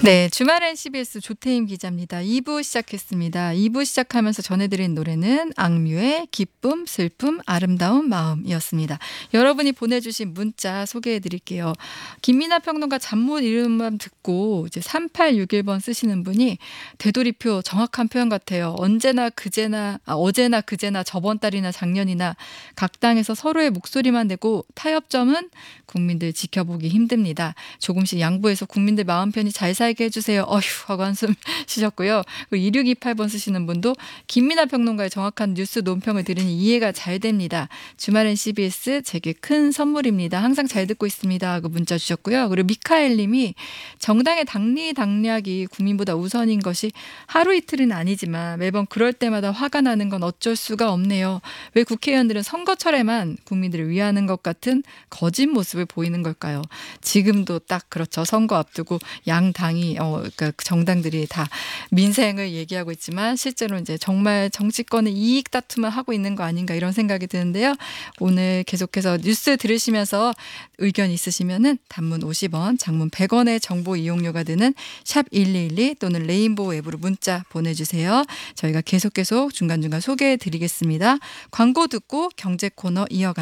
네, 주말엔 CBS 조태임 기자입니다. 2부 시작했습니다. 2부 시작하면서 전해드린 노래는 악뮤의 기쁨, 슬픔, 아름다운 마음이었습니다. 여러분이 보내주신 문자 소개해드릴게요. 김미나 평론가 잠못 이름만 듣고 이제 3861번 쓰시는 분이 되돌이표 정확한 표현 같아요. 어제나 그제나 저번 달이나 작년이나 각 당에서 서로의 목소리만 내고 타협점은 국민들 지켜보기 힘듭니다. 조금씩 양보해서 국민들 마음 편히 잘 살게 해주세요. 어휴 하고 한숨 쉬셨고요. 그리고 2628번 쓰시는 분도 김민아 평론가의 정확한 뉴스 논평을 들으니 이해가 잘 됩니다. 주말엔 CBS 제게 큰 선물입니다. 항상 잘 듣고 있습니다 하고 문자 주셨고요. 그리고 미카엘 님이 정당의 당리당략이 국민보다 우선인 것이 하루 이틀은 아니지만 매번 그럴 때마다 화가 나는 건 어쩔 수가 없네요. 왜 국회의원들은 선거철에만 국민들을 위하는 것 같은 거짓 모습을 보이는 걸까요? 지금도 딱 그렇죠. 선거 앞두고 양 당이 그러니까 정당들이 다 민생을 얘기하고 있지만 실제로 이제 정말 정치권의 이익 다툼을 하고 있는 거 아닌가 이런 생각이 드는데요. 오늘 계속해서 뉴스 들으시면서 의견 있으시면은 단문 50원, 장문 100원의 정보 이용료가 드는 샵 1212 또는 레인보우 앱으로 문자 보내주세요. 저희가 계속 중간중간 소개해 드리겠습니다. 광고 듣고 경제 코너 이어갑니다.